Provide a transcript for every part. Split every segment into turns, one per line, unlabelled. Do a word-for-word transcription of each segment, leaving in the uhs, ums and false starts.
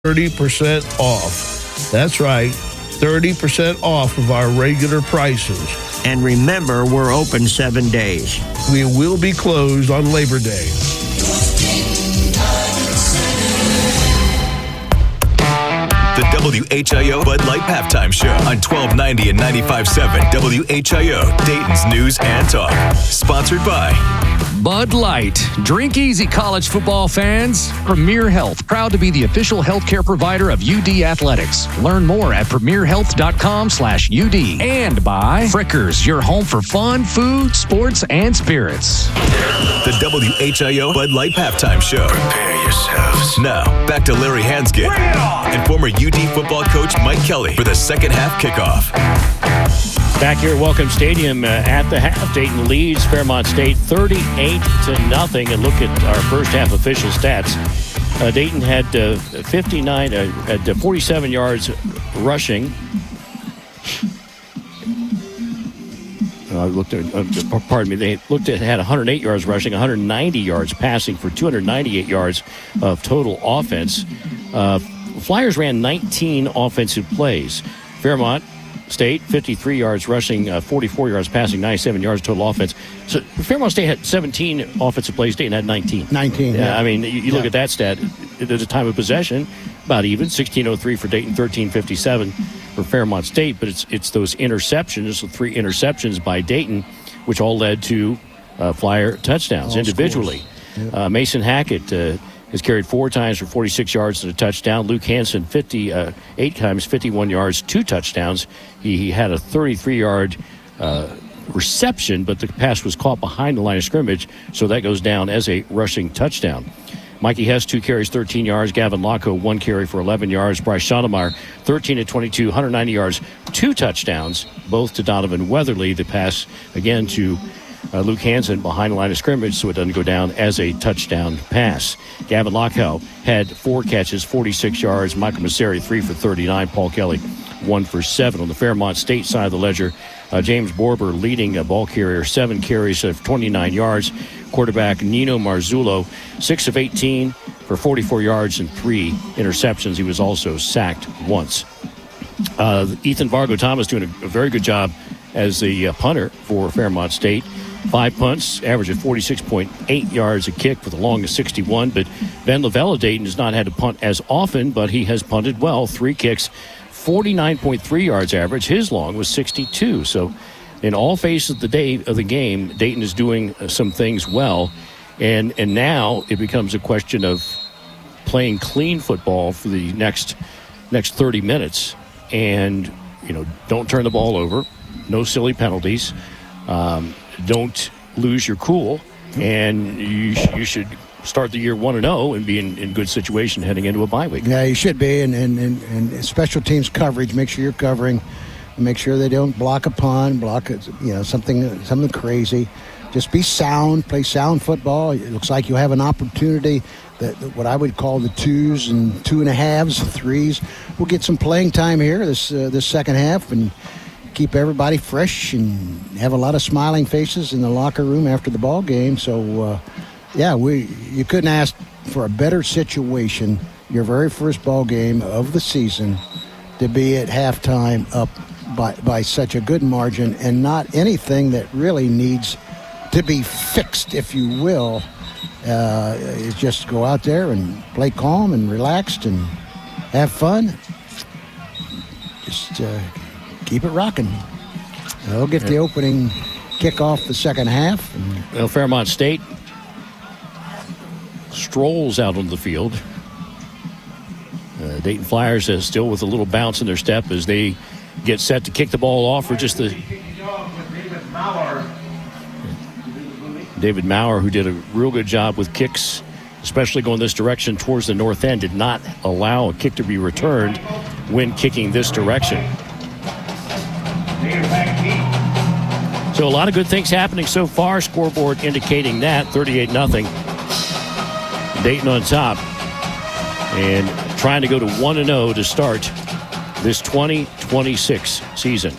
thirty percent off. That's right, thirty percent off of our regular prices.
And remember, we're open seven days.
We will be closed on Labor Day.
The W H I O Bud Light Halftime Show on twelve ninety and ninety-five point seven W H I O, Dayton's News and Talk. Sponsored by
Bud Light. Drink easy, college football fans. Premier Health, proud to be the official healthcare provider of U D Athletics. Learn more at premierhealth.com slash UD. And by Frickers, your home for fun, food, sports, and spirits.
The W H I O Bud Light Halftime Show. Prepare yourselves. Now, back to Larry Hansgen and former U D football coach Mike Kelly for the second half kickoff.
Back here at Welcome Stadium uh, at the half, Dayton leads Fairmont State thirty-eight to nothing. And look at our first half official stats. Uh, Dayton had uh, fifty-nine, uh, had uh, forty-seven yards rushing. Uh, looked at, uh, pardon me, they looked at had one hundred eight yards rushing, one hundred ninety yards passing for two hundred ninety-eight yards of total offense. Uh, Flyers ran nineteen offensive plays. Fairmont State, fifty-three yards rushing, uh, forty-four yards passing, ninety-seven yards total offense. So Fairmont State had seventeen offensive plays. Dayton had nineteen.
nineteen,
yeah.
yeah.
I mean, you, you
yeah.
look at that stat. There's a time of possession, about even, sixteen oh three for Dayton, thirteen fifty-seven for Fairmont State. But it's it's those interceptions, so three interceptions by Dayton, which all led to uh, Flyer touchdowns all individually. Yep. Uh, Mason Hackett uh, has carried four times for forty-six yards and a touchdown. Luke Hansen, fifty-eight times, fifty-one yards, two touchdowns. He, he had a thirty-three-yard uh, reception, but the pass was caught behind the line of scrimmage, so that goes down as a rushing touchdown. Mikey Hess, two carries, thirteen yards. Gavin Locko, one carry for eleven yards. Bryce Schoenemeyer, thirteen to twenty-two, one hundred ninety yards, two touchdowns, both to Donovan Weatherly. The pass, again, to Uh, Luke Hansen behind the line of scrimmage, so it doesn't go down as a touchdown pass. Gavin Lockow had four catches, forty-six yards. Michael Masseri, three for thirty-nine. Paul Kelly, one for seven. On the Fairmont State side of the ledger, uh, James Borber leading a ball carrier, seven carries of twenty-nine yards. Quarterback Nino Marzullo, six of eighteen for forty-four yards and three interceptions. He was also sacked once. Uh, Ethan Vargo Thomas doing a, a very good job as the uh, punter for Fairmont State. Five punts, average of forty-six point eight yards a kick with a long of sixty-one. But Ben Lavelle of Dayton has not had to punt as often, but he has punted well. Three kicks, forty-nine point three yards average. His long was sixty-two. So in all phases of the day of the game, Dayton is doing uh, some things well. And, and now it becomes a question of playing clean football for the next next thirty minutes. And, you know, don't turn the ball over. No silly penalties. Um, don't lose your cool, and you, sh- you should start the year one and oh and be in, in good situation heading into a bye week.
Yeah, you should be, and, and, and, and special teams coverage, make sure you're covering, make sure they don't block a punt, block a, you know, something something crazy. Just be sound, play sound football. It looks like you have an opportunity that, that what I would call the twos and two and a halves, threes. We'll get some playing time here this uh, this second half, and keep everybody fresh and have a lot of smiling faces in the locker room after the ball game. So, uh, yeah, we you couldn't ask for a better situation, your very first ball game of the season, to be at halftime up by, by such a good margin and not anything that really needs to be fixed, if you will. Uh, is just go out there and play calm and relaxed and have fun. Just uh, keep it rocking. They'll get the opening kickoff the second half.
Well, Fairmont State strolls out on the field. Uh, Dayton Flyers uh, still with a little bounce in their step as they get set to kick the ball off for just the... David Maurer, who did a real good job with kicks, especially going this direction towards the north end, did not allow a kick to be returned when kicking this direction. So a lot of good things happening so far. Scoreboard indicating that thirty-eight nothing. Dayton on top, and trying to go to one and oh to start this twenty twenty-six season.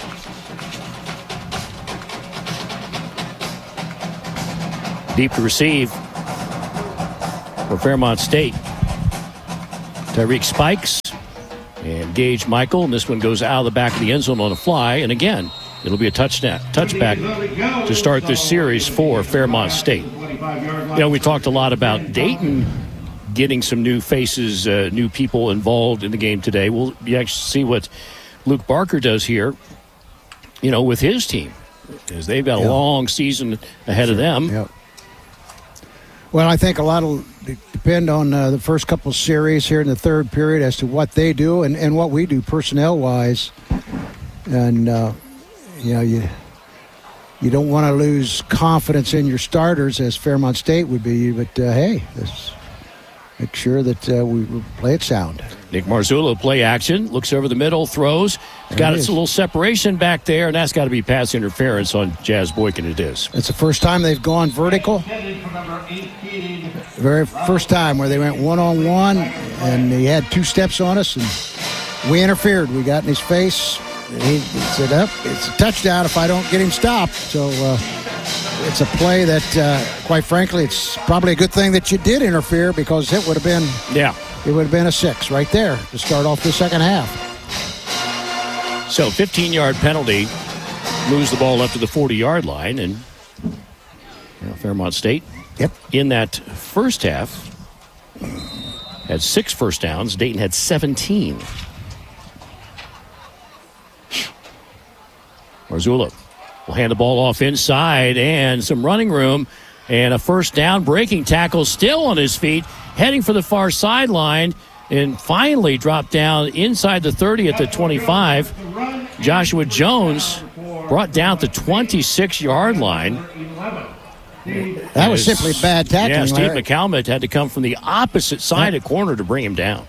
Deep to receive for Fairmont State. Tyreek spikes and Gage Michael, and this one goes out of the back of the end zone on a fly. And again, it'll be a touchdown, touchback to start this series for Fairmont State. You know, we talked a lot about Dayton getting some new faces, uh, new people involved in the game today. We'll actually see what Luke Barker does here, you know, with his team, as they've got a
yeah.
long season ahead of them.
Yep. Well, I think a lot will depend on uh, the first couple of series here in the third period as to what they do and, and what we do personnel-wise. And, uh, you know, you you don't want to lose confidence in your starters as Fairmont State would be, but, uh, hey, let's make sure that uh, we play it sound.
Nick Marzullo, play action, looks over the middle, throws. He's got us a little separation back there, and that's got to be pass interference on Jazz Boykin. It is.
It's the first time they've gone vertical. Very first time where they went one-on-one, and he had two steps on us, and we interfered. We got in his face, and he, he said, up, oh, it's a touchdown if I don't get him stopped. So uh, it's a play that, uh, quite frankly, it's probably a good thing that you did interfere, because it would have been
yeah.
It would have been a six right there to start off the second half.
So fifteen-yard penalty, moves the ball up to the forty-yard line, and you know, Fairmont State
yep.
in that first half had six first downs. Dayton had seventeen. Marzullo will hand the ball off inside, and some running room, and a first down. Breaking tackle, still on his feet, heading for the far sideline, and finally dropped down inside the thirty at the twenty-five. Joshua Jones brought down to twenty-six-yard line.
That was
As,
simply bad tackling.
Yeah, Steve
Larry.
McCalmont had to come from the opposite side of corner to bring him down.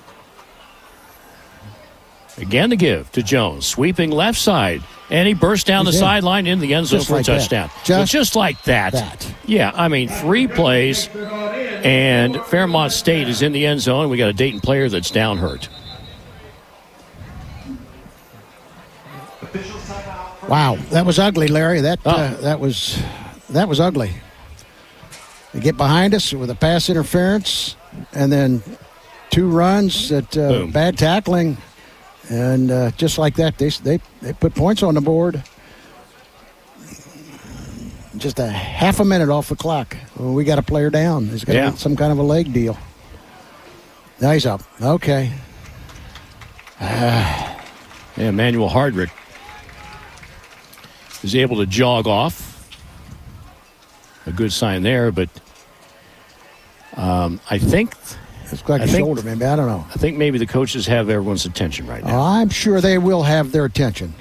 Again to give to Jones, sweeping left side, and he burst down
He's
the
in.
sideline into the end zone
Just
for
like
a
that.
touchdown.
Just,
well, just like that.
that.
Yeah, I mean, three plays, and Fairmont State is in the end zone. We got a Dayton player that's down hurt.
Wow, that was ugly, Larry. That
Oh.
uh, that was that was ugly. They get behind us with a pass interference, and then two runs at uh,
Boom.
bad tackling, and uh, just like that, they they they put points on the board. Just a half a minute off the clock. Well, we got a player down. There's got to
Yeah.
be some kind of a leg deal. Now he's up. Okay.
Yeah, Emmanuel Hardrick is able to jog off. A good sign there, but um, I think
It's like
I
a
think-
shoulder, maybe. I don't know.
I think maybe the coaches have everyone's attention right now.
I'm sure they will have their attention.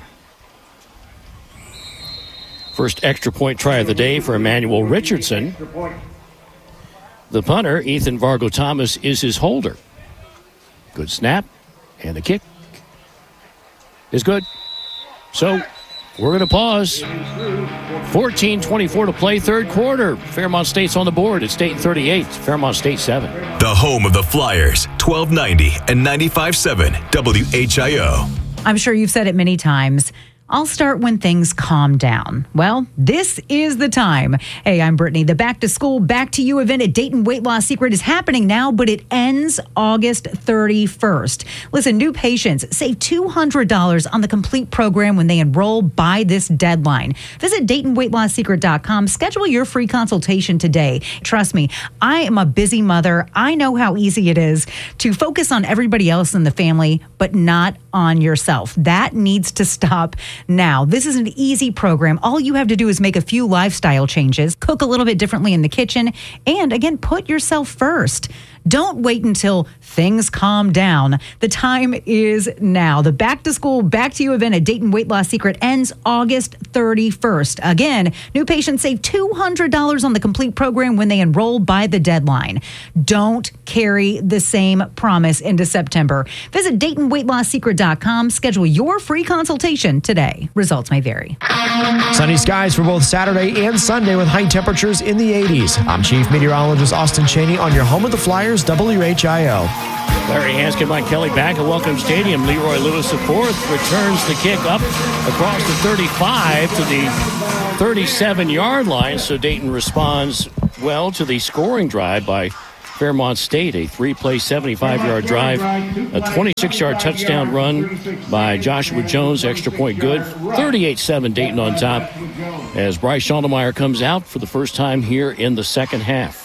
First extra point try of the day for Emmanuel Richardson. The punter, Ethan Vargo Thomas, is his holder. Good snap, and the kick is good. So we're going to pause. fourteen twenty-four to play, third quarter. Fairmont State's on the board. It's Dayton thirty-eight, Fairmont State seven.
The home of the Flyers, twelve ninety and ninety-five point seven W H I O.
I'm sure you've said it many times. I'll start when things calm down. Well, this is the time. Hey, I'm Brittany. The Back to School, Back to You event at Dayton Weight Loss Secret is happening now, but it ends August thirty-first. Listen, new patients save two hundred dollars on the complete program when they enroll by this deadline. Visit Dayton Weight Loss Secret dot com. Schedule your free consultation today. Trust me, I am a busy mother. I know how easy it is to focus on everybody else in the family, but not on yourself. That needs to stop now. This is an easy program. All you have to do is make a few lifestyle changes, cook a little bit differently in the kitchen, and again, put yourself first. Don't wait until things calm down. The time is now. The Back to School, Back to You event at Dayton Weight Loss Secret ends August thirty-first. Again, new patients save two hundred dollars on the complete program when they enroll by the deadline. Don't carry the same promise into September. Visit Dayton Weight Loss Secret dot com. Schedule your free consultation today. Results may vary.
Sunny skies for both Saturday and Sunday with high temperatures in the eighties. I'm Chief Meteorologist Austin Cheney on your home of the Flyers, W H I O.
Larry Hanskin, Mike Kelly back at Welcome Stadium. Leroy Lewis, the fourth, returns the kick up across the thirty-five to the thirty-seven-yard line. So Dayton responds well to the scoring drive by Fairmont State. A three-play, seventy-five-yard drive, a twenty-six-yard touchdown run by Joshua Jones, extra point good. thirty-eight seven Dayton on top as Bryce Schondelmeyer comes out for the first time here in the second half.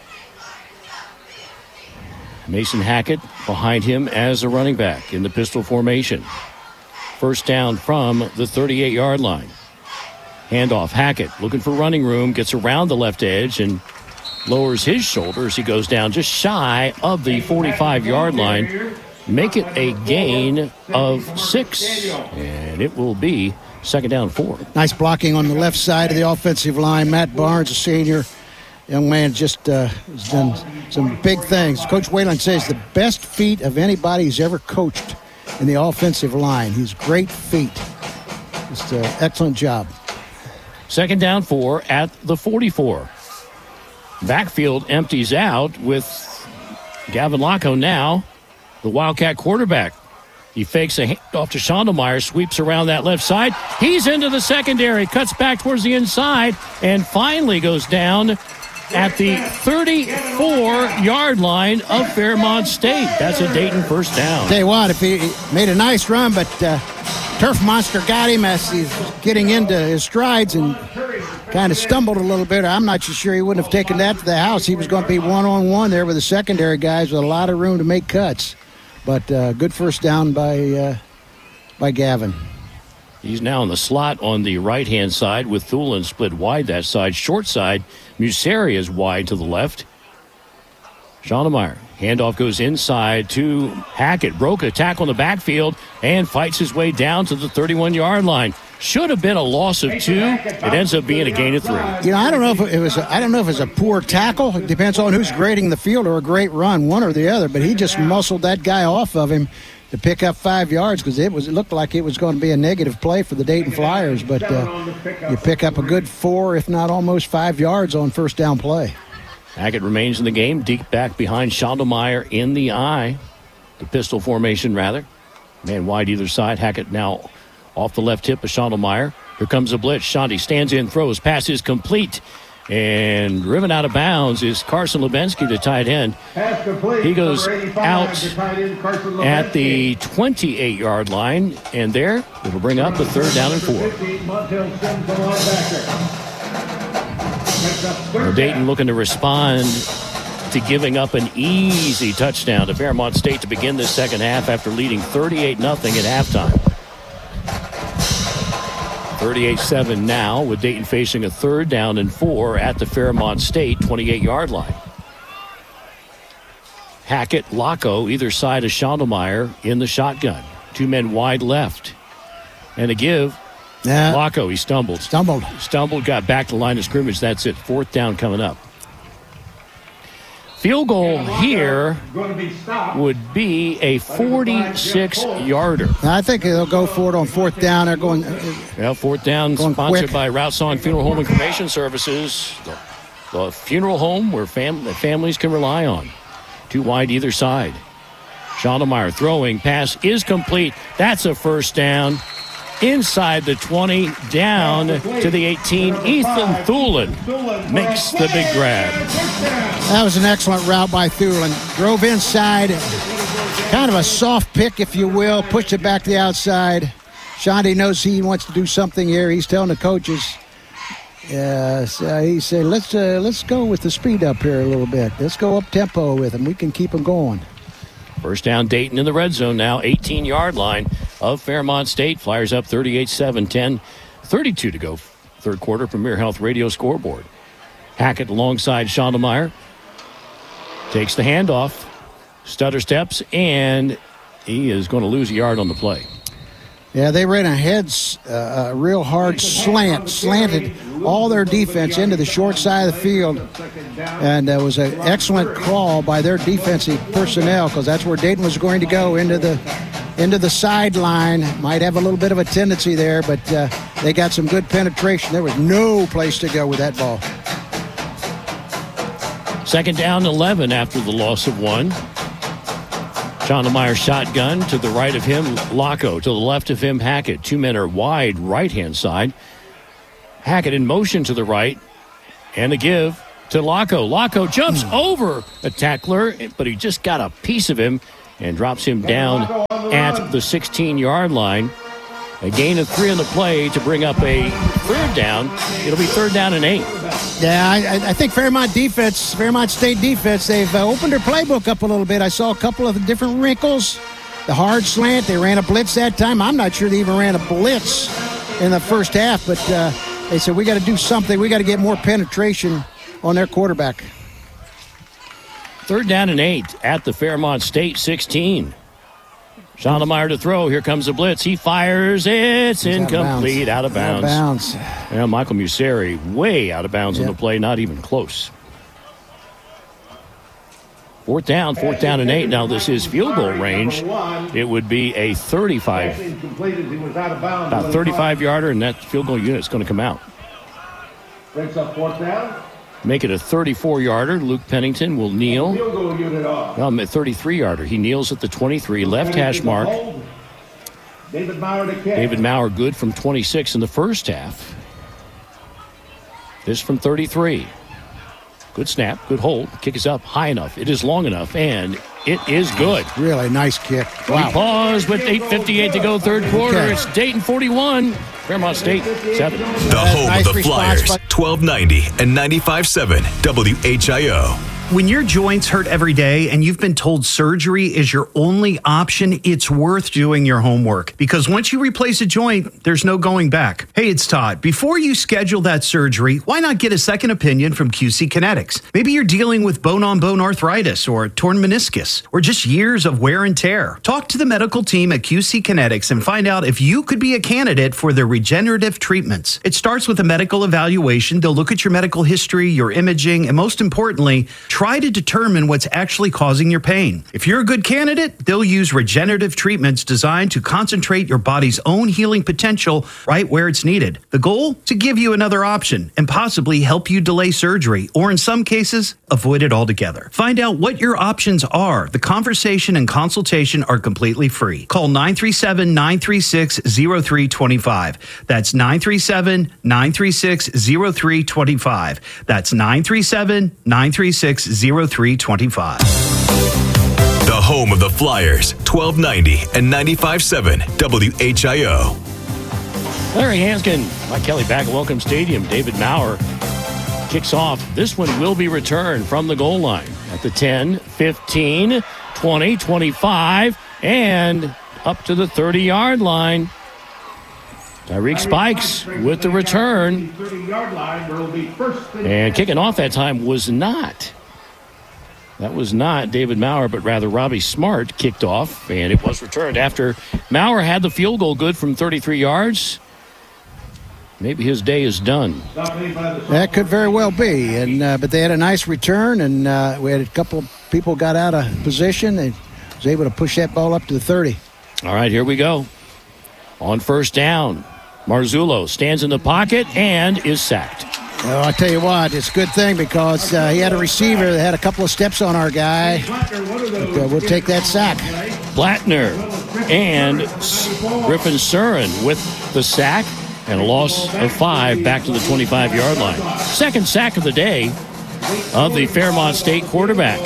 Mason Hackett behind him as a running back in the pistol formation. First down from the thirty-eight-yard line. Handoff, Hackett looking for running room, gets around the left edge and lowers his shoulders. He goes down just shy of the forty-five-yard line. Make it a gain of six, and it will be second down four.
Nice blocking on the left side of the offensive line. Matt Barnes, a senior. Young man just uh, has done some big things. Coach Whalen says the best feet of anybody he's ever coached in the offensive line. He's great feet. Just an excellent job.
Second down four at the forty-four. Backfield empties out with Gavin Locko now, the Wildcat quarterback. He fakes a handoff to Schondelmeyer, sweeps around that left side. He's into the secondary, cuts back towards the inside, and finally goes down at the thirty-four-yard line of Fairmont State. That's a Dayton first down.
Tell you what, if he, he made a nice run, but uh, Turf Monster got him as he's getting into his strides and kind of stumbled a little bit. I'm not so sure he wouldn't have taken that to the house. He was going to be one-on-one there with the secondary guys with a lot of room to make cuts. But uh, good first down by uh, by Gavin.
He's now in the slot on the right-hand side with Thulin split wide that side. Short side, Museri is wide to the left. Schondelmeyer, handoff goes inside to Hackett. Broke a tackle in the backfield and fights his way down to the thirty-one-yard line. Should have been a loss of two. It ends up being a gain of three.
You know, I don't know if it was. A, I don't know if it's a poor tackle. It depends on who's grading the field, or a great run, one or the other. But he just muscled that guy off of him to pick up five yards because it was. It looked like it was going to be a negative play for the Dayton Flyers. But uh, you pick up a good four, if not almost five yards on first down play.
Hackett remains in the game, deep back behind Schondelmeyer in the eye. The pistol formation, rather. Man wide either side. Hackett now off the left hip of Schondelmeyer. Here comes a blitz. Shondi stands in, throws. Pass is complete. And driven out of bounds is Carson Lubensky, the tight end. He goes out at the twenty-eight-yard line. And there, it'll bring up the third down and four. Well, Dayton looking to respond to giving up an easy touchdown to Fairmont State to begin this second half after leading thirty-eight nothing at halftime. thirty-eight seven now with Dayton facing a third down and four at the Fairmont State twenty-eight-yard line. Hackett, Locko, either side of Schondelmeyer in the shotgun. Two men wide left. And a give.
Yeah.
Locko, he stumbled.
Stumbled.
Stumbled, got back to the line of scrimmage. That's it. Fourth down coming up. Field goal here would be a forty-six-yarder.
I think they'll go for it on fourth down. They're going.
Well, fourth down
going
sponsored
quick.
by Route Song Funeral Home and Cremation Services. The, the funeral home where fam- families can rely on. Two wide either side. Schondelmeyer throwing. Pass is complete. That's a first down. Inside the twenty, down to the eighteen. Ethan Thulin makes the big grab.
That was an excellent route by Thulin. Drove inside, kind of a soft pick, if you will. Pushed it back to the outside. Shondi knows he wants to do something here. He's telling the coaches. Uh, so he said, "Let's uh, let's go with the speed up here a little bit. Let's go up tempo with him. We can keep him going."
First down, Dayton in the red zone now, eighteen-yard line of Fairmont State. Flyers up thirty-eight seven, ten thirty-two to go. Third quarter, Premier Health Radio scoreboard. Hackett alongside Schondelmeyer. Takes the handoff. Stutter steps, and he is going to lose a yard on the play.
Yeah, they ran a heads, uh, a real hard slant, slanted all their defense into the short side of the field. And it was an excellent crawl by their defensive personnel because that's where Dayton was going to go, into the into the sideline. Might have a little bit of a tendency there, but uh, they got some good penetration. There was no place to go with that ball.
Second down, eleven after the loss of one. Schondelmeyer shotgun to the right of him, Locko. To the left of him, Hackett. Two men are wide right-hand side. Hackett in motion to the right. And the give. to Laco. Laco jumps over a tackler, but he just got a piece of him and drops him down at the sixteen-yard line. A gain of three on the play to bring up a third down. It'll be third down and eight.
Yeah, I, I think Fairmont defense, Fairmont State defense, they've uh, opened their playbook up a little bit. I saw a couple of the different wrinkles. The hard slant, they ran a blitz that time. I'm not sure they even ran a blitz in the first half, but uh, they said, we got to do something. We got to get more penetration on their quarterback.
Third down and eight at the Fairmont State sixteen. Schondelmeyer to throw. Here comes the blitz. He fires. It's He's incomplete. Out of bounds.
Out of bounds.
And Michael Museri way out of bounds
yep.
on the play. Not even close. Fourth down. Fourth down and eight. Now this is field goal range. It would be a thirty-five. About thirty-five-yarder, and that field goal unit's going to come out.
Breaks up fourth down.
Make it a thirty-four-yarder. Luke Pennington will kneel. Well, a thirty-three-yarder. He kneels at the twenty-three. Left hash mark.
David Maurer to kick.
David Maurer good from twenty-six in the first half. This from thirty-three. Good snap. Good hold. Kick is up high enough. It is long enough, and it is good.
Really nice kick.
Wow. We pause with eight fifty-eight to go third quarter.
Okay.
It's Dayton forty-one. Fairmont State seven.
The home nice of the Flyers, twelve ninety and ninety-five point seven W H I O.
When your joints hurt every day and you've been told surgery is your only option, it's worth doing your homework. Because once you replace a joint, there's no going back. Hey, it's Todd. Before you schedule that surgery, why not get a second opinion from Q C Kinetics? Maybe you're dealing with bone-on-bone arthritis or torn meniscus or just years of wear and tear. Talk to the medical team at Q C Kinetics and find out if you could be a candidate for their regenerative treatments. It starts with a medical evaluation. They'll look at your medical history, your imaging, and most importantly, try to determine what's actually causing your pain. If you're a good candidate, they'll use regenerative treatments designed to concentrate your body's own healing potential right where it's needed. The goal? To give you another option and possibly help you delay surgery, or in some cases, avoid it altogether. Find out what your options are. The conversation and consultation are completely free. Call nine three seven, nine three six, zero three two five. That's nine three seven, nine three six, zero three two five. That's nine three seven, nine three six, zero three two five.
The home of the Flyers, twelve ninety and ninety-five point seven W H I O.
Larry Hanskin, Mike Kelly back at Welcome Stadium. David Maurer kicks off. This one will be returned from the goal line at the ten, fifteen, twenty, twenty-five, and up to the thirty-yard line. Tyreek Spikes with the return. And kicking off that time was not. That was not David Maurer, but rather Robbie Smart kicked off, and it was returned after Maurer had the field goal good from thirty-three yards. Maybe his day is done.
That could very well be, and uh, but they had a nice return, and uh, we had a couple of people got out of position and was able to push that ball up to the thirty.
All right, here we go. On first down, Marzullo stands in the pocket and is sacked.
Well, I tell you what, it's a good thing because uh, he had a receiver that had a couple of steps on our guy. But, uh, we'll take that sack.
Blattner and Griffin Surin with the sack and a loss of five back to the twenty-five-yard line. Second sack of the day of the Fairmont State quarterback.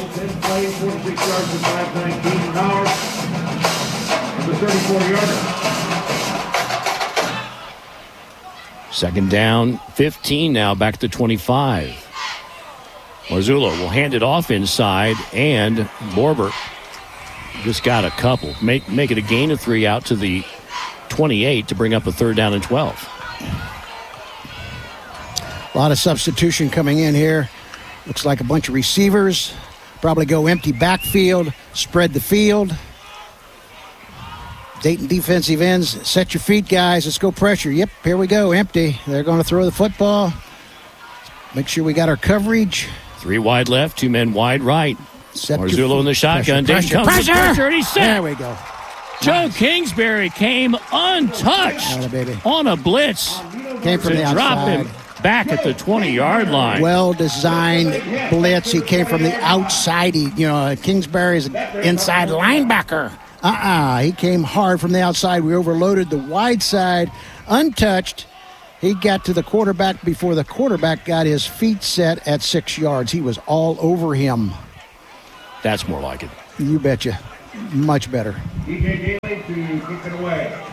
Second down, fifteen now, back to twenty-five. Marzullo will hand it off inside, and Borber just got a couple. Make, make it a gain of three out to the twenty-eight to bring up a third down and twelve.
A lot of substitution coming in here. Looks like a bunch of receivers. Probably go empty backfield, spread the field. Dayton defensive ends, set your feet, guys. Let's go pressure. Yep, here we go, empty. They're going to throw the football. Make sure we got our coverage.
Three wide left, two men wide right.
Set
Marzullo in the shotgun.
Pressure,
Dayton comes
pressure,
with pressure, and he's set.
There we go.
Joe
Nice.
Kingsbury came untouched
Atta baby.
on a blitz
Came from
to
the
drop
outside.
him back at the twenty-yard line.
Well-designed blitz. He came from the outside. He, you know, Kingsbury's an inside linebacker. Uh-uh. He came hard from the outside. We overloaded the wide side, untouched, he got to the quarterback before the quarterback got his feet set at six yards. He was all over him.
That's more like it.
You betcha. Much better.
D J Daly to kick it away.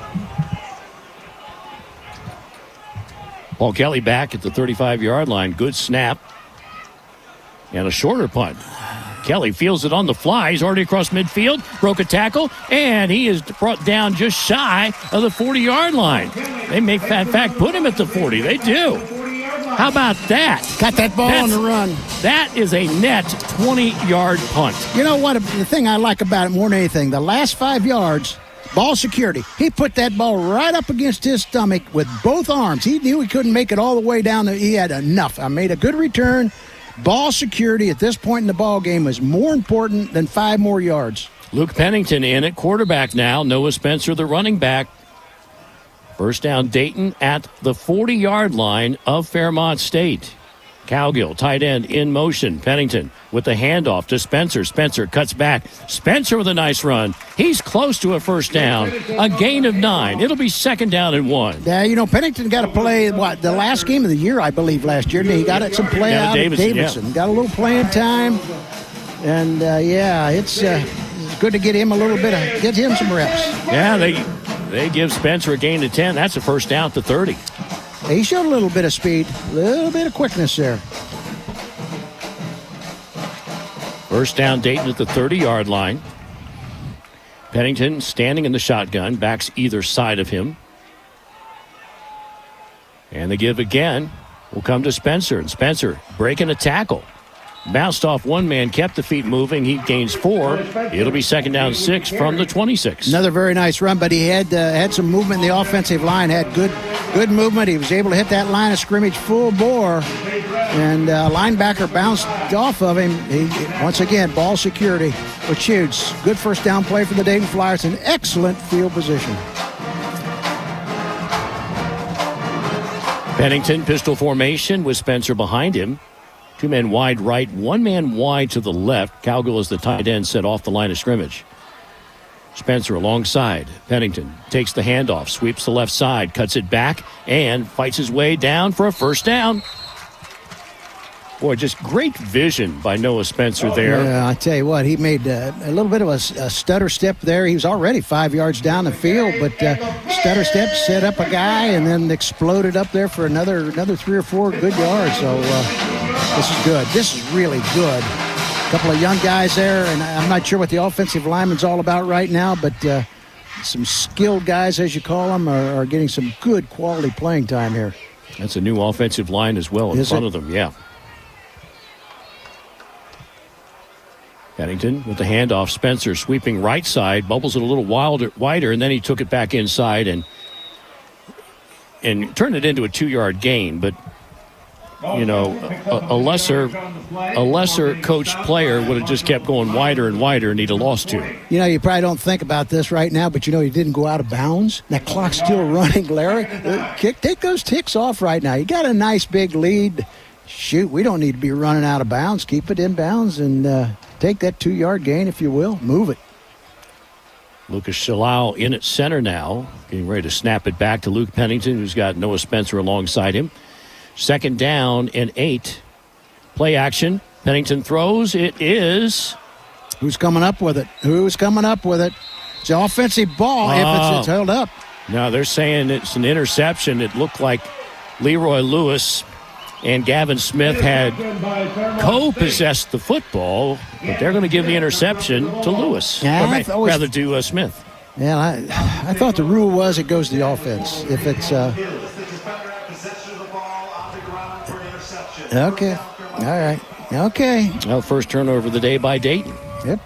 Paul Kelly back at the thirty-five-yard line. Good snap. And a shorter punt. Kelly feels it on the fly. He's already across midfield. Broke a tackle. And he is brought down just shy of the forty-yard line. They may, in fact, put him at the forty. They do. How about that?
Got that ball
That's,
on the run.
That is a net twenty-yard punt.
You know what? The thing I like about it more than anything, the last five yards, ball security. He put that ball right up against his stomach with both arms. He knew he couldn't make it all the way down. He had enough. I made a good return. Ball security at this point in the ball game is more important than five more yards.
Luke Pennington in at quarterback now. Noah Spencer, the running back. First down, Dayton at the forty-yard line of Fairmont State. Cowgill, tight end, in motion. Pennington with the handoff to Spencer. Spencer cuts back. Spencer with a nice run. He's close to a first down. A gain of nine. It'll be second down and one.
Yeah, you know, Pennington got to play, what, the last game of the year, I believe, last year. He got some play
Yeah,
out
Davidson,
of Davidson.
yeah.
Got a little playing time. And, uh, yeah, it's, uh, it's good to get him a little bit of, get him some reps.
Yeah, they they give Spencer a gain of ten. That's a first down to thirty.
He showed a little bit of speed, a little bit of quickness there.
First down, Dayton at the thirty-yard line. Pennington standing in the shotgun, backs either side of him. And the give again will come to Spencer. And Spencer breaking a tackle. Bounced off one man, kept the feet moving. He gains four. It'll be second down six from the twenty-six.
Another very nice run, but he had uh, had some movement in the offensive line. Had good good movement. He was able to hit that line of scrimmage full bore, and uh, linebacker bounced off of him. He, once again, ball security, which huge. Good first down play for the Dayton Flyers. An excellent field position.
Pennington, pistol formation with Spencer behind him. Two men wide right, one man wide to the left. Cowgill is the tight end set off the line of scrimmage. Spencer alongside. Pennington takes the handoff, sweeps the left side, cuts it back, and fights his way down for a first down. Boy, just great vision by Noah Spencer there.
Yeah, I tell you what, he made uh, a little bit of a, a stutter step there. He was already five yards down the field, but uh, stutter step, set up a guy, and then exploded up there for another another three or four good yards. So uh, this is good. This is really good. A couple of young guys there, and I'm not sure what the offensive lineman's all about right now, but uh, some skilled guys, as you call them, are, are getting some good quality playing time here.
That's a new offensive line as well in
Is
front
it?
of them, yeah. Pennington with the handoff. Spencer sweeping right side, bubbles it a little wilder, wider, and then he took it back inside and and turned it into a two-yard gain. But you know, a, a lesser a lesser coached player would have just kept going wider and wider, and he'd have lost two.
You know, you probably don't think about this right now, but you know he didn't go out of bounds. That clock's still running, Larry. Uh, Kick, take those ticks off right now. You got a nice big lead. Shoot, we don't need to be running out of bounds. Keep it in bounds and uh, take that two-yard gain, if you will. Move it.
Lucas Shalau in at center now, getting ready to snap it back to Luke Pennington, who's got Noah Spencer alongside him. Second down and eight. Play action. Pennington throws. It is.
Who's coming up with it? Who's coming up with it? It's an offensive ball if it's, it's held up.
No, they're saying it's an interception. It looked like Leroy Lewis and Gavin Smith had co-possessed the football, but they're going to give the interception to Lewis.
Yeah,
or
I've
may,
always-
rather to uh, Smith.
Yeah, I, I thought the rule was it goes to the offense. If it's uh, okay, all right, okay.
Well, first turnover of the day by Dayton.
Yep.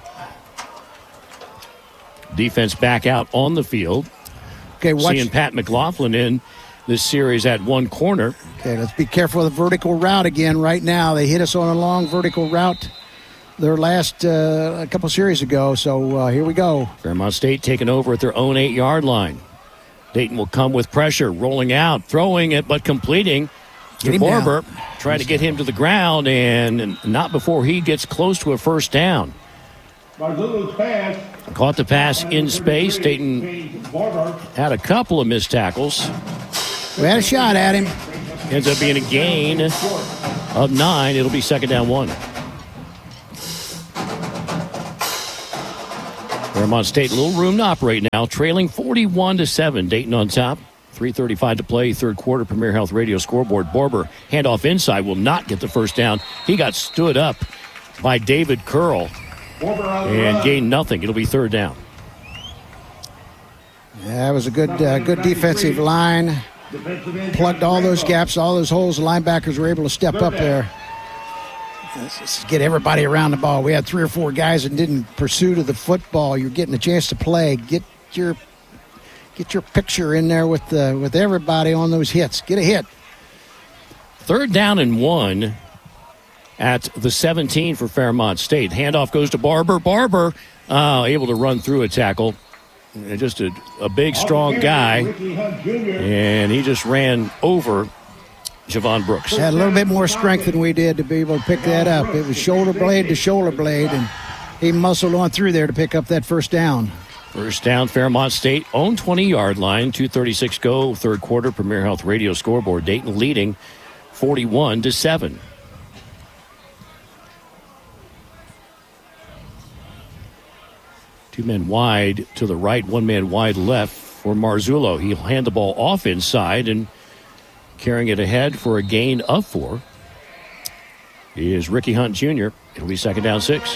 Defense back out on the field.
Okay, watch.
Seeing Pat McLaughlin in this series at one corner.
Okay, let's be careful of the vertical route again right now. They hit us on a long vertical route their last uh, a couple series ago, so uh, here we go.
Fairmont State taking over at their own eight-yard line. Dayton will come with pressure, rolling out, throwing it, but completing.
Get him
Barber
down.
trying to get him to the ground, and not before he gets close to a first down. Caught the pass in space. Dayton had a couple of missed tackles.
We had a shot at him.
Ends up being a gain of nine. It'll be second down one. Fairmont State, a little room to operate now, trailing forty-one to seven. Dayton on top. three thirty-five to play, third quarter. Premier Health Radio scoreboard. Barber, handoff inside, will not get the first down. He got stood up by David Curl and gained nothing. It'll be third down.
Yeah, it was a good, uh, good defensive line. Plugged all those gaps, all those holes. The linebackers were able to step up there. Let's just get everybody around the ball. We had three or four guys that didn't pursue to the football. You're getting a chance to play. Get your get your picture in there with the, with everybody on those hits. Get a hit.
Third down and one at the seventeen for Fairmont State. Handoff goes to Barber. Barber uh, able to run through a tackle. Just a, a big, strong guy. And he just ran over Javon Brooks.
Had a little bit more strength than we did to be able to pick that up. It was shoulder blade to shoulder blade, and he muscled on through there to pick up that first down.
First down, Fairmont State, own twenty-yard line, two thirty-six go, third quarter, Premier Health Radio scoreboard. Dayton leading forty-one to seven. Two men wide to the right, one man wide left for Marzullo. He'll hand the ball off inside and carrying it ahead for a gain of four is Ricky Hunt Junior It'll be second down six.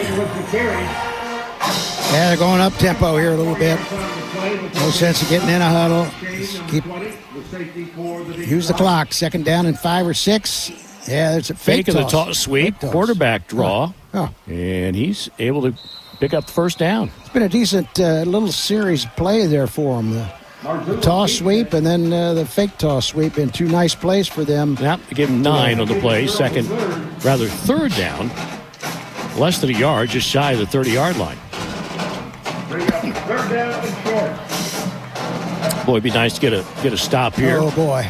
Yeah, they're going up tempo here a little bit. No sense of getting in a huddle. Just keep, use the clock. Second down and five or six. Yeah, there's a fake,
fake of the
toss.
toss sweep,
Fake
quarterback draw,
oh. Oh.
and he's able to pick up the first down.
It's been a decent uh, little series play there for him. The, the toss sweep and then uh, the fake toss sweep in two nice plays for them.
Yep, give him nine on the play. Second, rather third down, less than a yard, just shy of the thirty-yard line.
Third down and short.
Boy, it'd be nice to get a get a stop here.
Oh boy.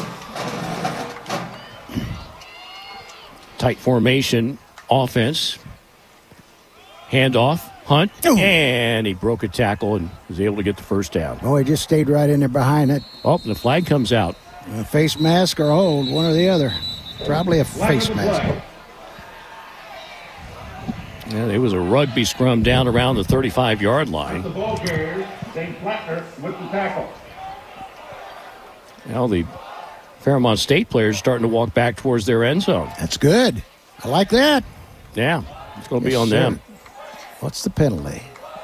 Tight formation offense. Handoff, Hunt,
Ooh.
And he broke a tackle and was able to get the first down.
Oh, he just stayed right in there behind it.
Oh, and the flag comes out.
A face mask or hold, one or the other. Probably a face mask.
Yeah, there was a rugby scrum down around the thirty-five-yard line.
The ball carrier, Dave Plattner with the tackle.
Now the Fairmont State players are starting to walk back towards their end zone.
That's good. I like that.
Yeah, it's going to
Yes,
be on
sir.
them.
What's the penalty?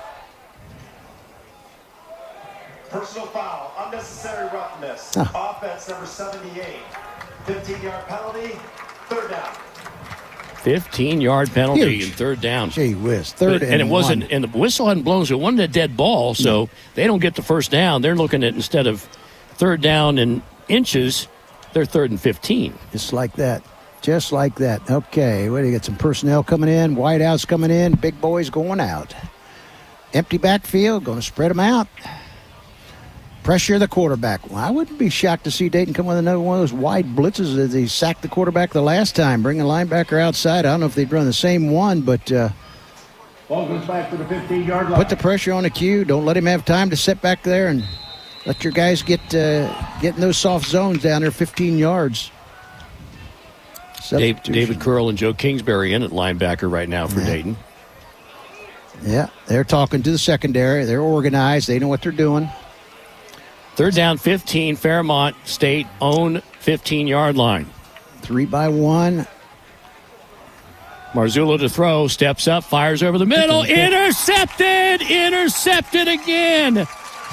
Personal foul, unnecessary roughness.
Oh.
Offense number seventy-eight. fifteen-yard penalty, third down.
fifteen-yard penalty
Huge.
and third down.
Gee whiz, third
But-
and,
and it wasn't,
one.
and the whistle hadn't blown, so it wasn't a dead ball. So they don't get the first down. They're looking at, instead of third down and inches, they're third and fifteen.
Just like that. Just like that. Okay, what do you got? Some personnel coming in, wideouts coming in, big boys going out. Empty backfield, going to spread them out. Pressure the quarterback. Well, I wouldn't be shocked to see Dayton come with another one of those wide blitzes as they sacked the quarterback the last time, bring a linebacker outside. I don't know if they'd run the same one, but uh,
Ball goes back to the fifteen-yard line.
put the pressure on the cue. Don't let him have time to sit back there and let your guys get uh, get in those soft zones down there, fifteen yards.
Dave,
Substitution.
David Curl and Joe Kingsbury in at linebacker right now for
Yeah.
Dayton.
Yeah, they're talking to the secondary. They're organized. They know what they're doing.
Third down, fifteen. Fairmont State own fifteen-yard line.
Three by one.
Marzullo to throw, steps up, fires over the middle, intercepted, intercepted again.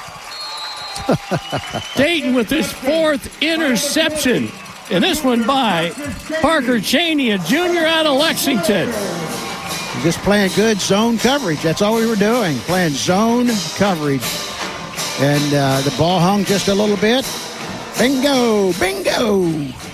Dayton with his fourth interception, and this one by Parker Cheney, a junior out of Lexington.
Just playing good zone coverage. That's all we were doing, playing zone coverage. And uh, the ball hung just a little bit. Bingo, bingo.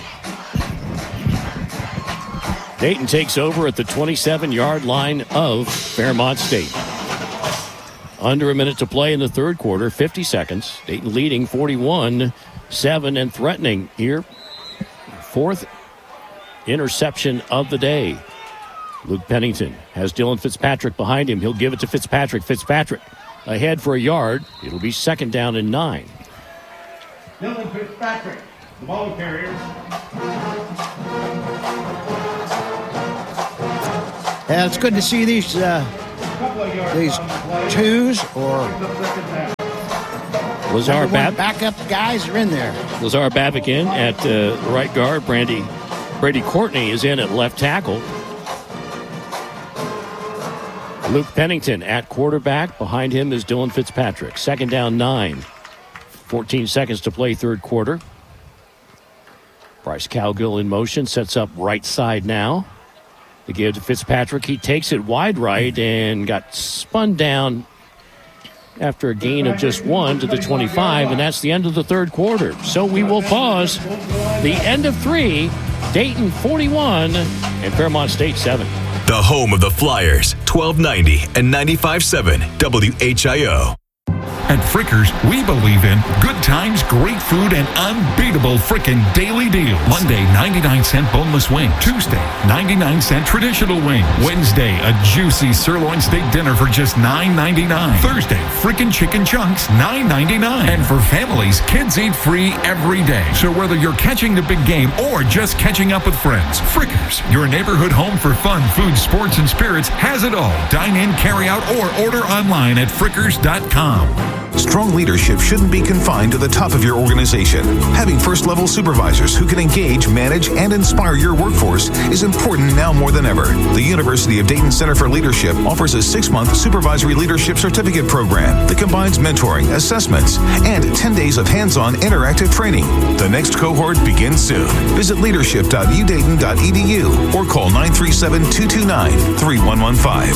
Dayton takes over at the twenty-seven-yard line of Fairmont State. Under a minute to play in the third quarter, fifty seconds. Dayton leading forty-one seven and threatening here. Fourth interception of the day. Luke Pennington has Dylan Fitzpatrick behind him. He'll give it to Fitzpatrick. Fitzpatrick ahead for a yard. It'll be second down and nine.
Dylan Fitzpatrick, the ball carrier.
Yeah, it's good to see these uh, these twos or
Lazar Bab-
backup guys are in there.
Lazar Babic in at uh, right guard. Brandy Brady Courtney is in at left tackle. Luke Pennington at quarterback. Behind him is Dylan Fitzpatrick. Second down, nine. fourteen seconds to play third quarter. Bryce Cowgill in motion. Sets up right side now. The give to Fitzpatrick. He takes it wide right and got spun down after a gain of just one to the twenty-five, and that's the end of the third quarter. So we will pause. The end of three, Dayton forty-one and Fairmont State seven.
The home of the Flyers, twelve ninety and ninety-five point seven W H I O.
At Frickers, we believe in good times, great food, and unbeatable frickin' daily deals. Monday, ninety-nine cent boneless wing. Tuesday, ninety-nine cent traditional wing. Wednesday, a juicy sirloin steak dinner for just nine ninety-nine. Thursday, frickin' chicken chunks, nine ninety-nine. And for families, kids eat free every day. So whether you're catching the big game or just catching up with friends, Frickers, your neighborhood home for fun, food, sports, and spirits, has it all. Dine in, carry out, or order online at frickers dot com.
Strong leadership shouldn't be confined to the top of your organization. Having first-level supervisors who can engage, manage, and inspire your workforce is important now more than ever. The University of Dayton Center for Leadership offers a six-month supervisory leadership certificate program that combines mentoring, assessments, and ten days of hands-on interactive training. The next cohort begins soon. Visit leadership dot u dayton dot e d u or call nine three seven, two two nine, three one one five.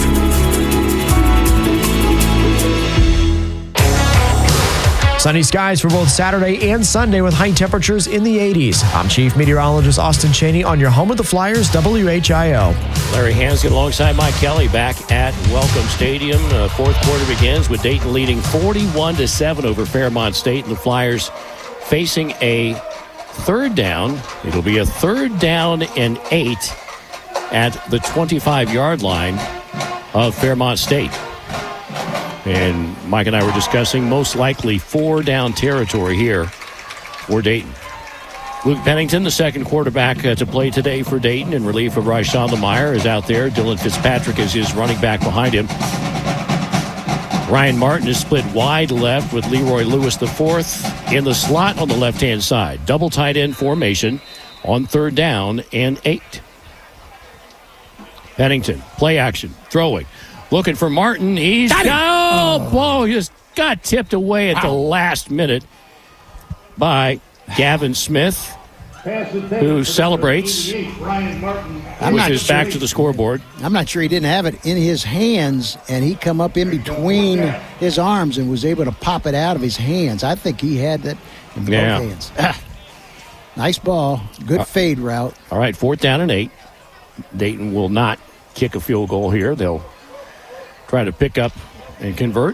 Sunny skies for both Saturday and Sunday with high temperatures in the eighties. I'm Chief Meteorologist Austin Cheney on your home of the Flyers, W H I O.
Larry Hansgen alongside Mike Kelly back at Welcome Stadium. Uh, fourth quarter begins with Dayton leading forty-one to seven over Fairmont State, and the Flyers facing a third down. It'll be a third down and eight at the twenty-five-yard line of Fairmont State. And Mike and I were discussing most likely four down territory here for Dayton. Luke Pennington, the second quarterback uh, to play today for Dayton in relief of Ryshawn Lemire, is out there. Dylan Fitzpatrick is his running back behind him. Ryan Martin is split wide left with Leroy Lewis the fourth in the slot on the left-hand side. Double tight end formation on third down and eight. Pennington, play action, throwing. Looking for Martin. He's got oh, oh, ball just got tipped away at the last minute by Gavin Smith, who celebrates.
I'm not
his
sure
back
he,
to the scoreboard.
I'm not sure he didn't have it in his hands, and he come up in between his arms and was able to pop it out of his hands. I think he had that in both
Yeah.
hands. Ah, nice ball. Good
Uh,
fade route.
All right, fourth down and eight. Dayton will not kick a field goal here. They'll try to pick up and convert.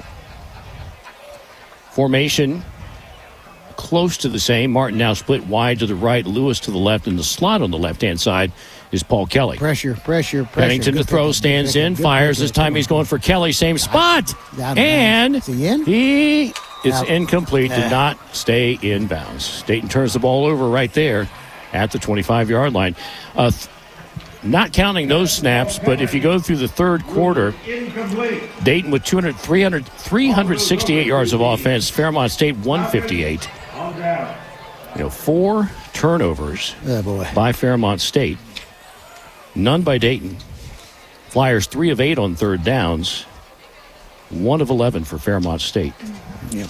Formation close to the same. Martin now split wide to the right, Lewis to the left, and the slot on the left-hand side is Paul Kelly.
Pressure, pressure, pressure.
Pennington to
Good
throw,
pick.
stands
Good
in,
pick.
fires.
Good
This
pick.
time he's going for Kelly, same spot.
Out of
And
bounds. Is he in?
he is
Out.
incomplete, did
Eh.
not stay in bounds. Dayton turns the ball over right there at the twenty-five-yard line. Uh, th- Not counting those snaps, but if you go through the third quarter, Dayton with two hundred, three hundred, three hundred sixty-eight yards of offense, Fairmont State one fifty-eight. You know, four turnovers
Oh, boy.
by Fairmont State, none by Dayton. Flyers three of eight on third downs, one of eleven for Fairmont State.
Yep.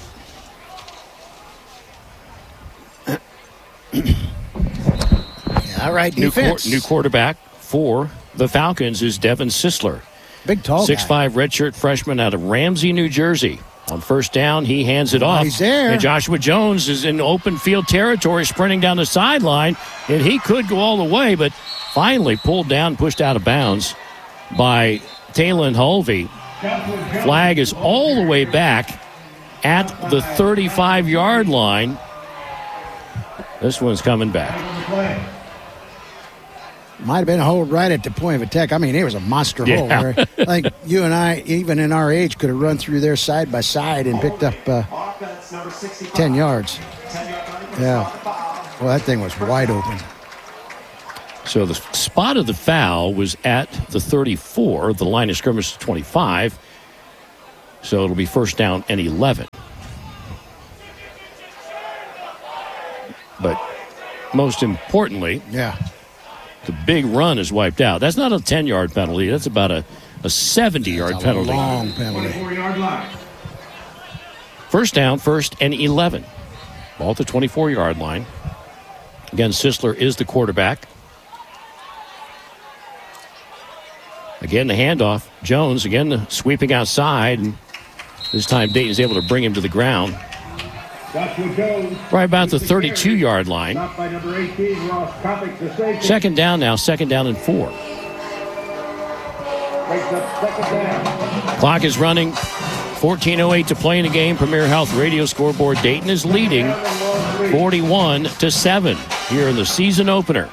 All right,
New, quar-
defense.
new quarterback for the Falcons is Devin Sisler.
Big tall
six
guy.
five redshirt freshman out of Ramsey, New Jersey. On first down, he hands it off.
He's there.
And Joshua Jones is in open field territory, sprinting down the sideline, and he could go all the way, but finally pulled down, pushed out of bounds by Talon Hulvey. Flag is all the way back at the thirty-five-yard line. This one's coming back.
Might have been a hold right at the point of attack. I mean, it was a monster
Yeah.
hole. There. I think you and I, even in our age, could have run through there side by side and picked up uh, ten yards. Yeah. Well, that thing was wide open.
So the spot of the foul was at the thirty-four. The line of scrimmage is twenty-five. So it'll be first down and eleven. But most importantly,
yeah,
the big run is wiped out. That's not a ten-yard penalty. That's about a, a seventy-yard penalty.
Long penalty.
First down, first and eleven. Ball at the twenty-four-yard line. Again, Sisler is the quarterback. Again, the handoff. Jones, again, the sweeping outside. And this time, Dayton's able to bring him to the ground. Right about the thirty-two-yard line. Second down now, second down and four. Clock is running. fourteen oh eight to play in the game. Premier Health Radio scoreboard. Dayton is leading forty-one to seven here in the season opener.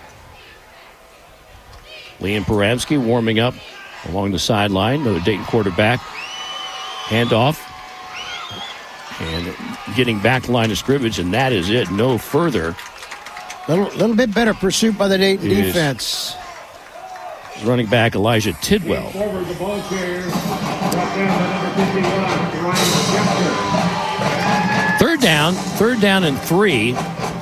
Liam Poramsky warming up along the sideline. Another Dayton quarterback. Handoff. And getting back to line of scrimmage, and that is it. No further.
Little, little bit better pursuit by the Dayton
Is
defense.
Running back Elijah Tidwell. Third down, third down and three.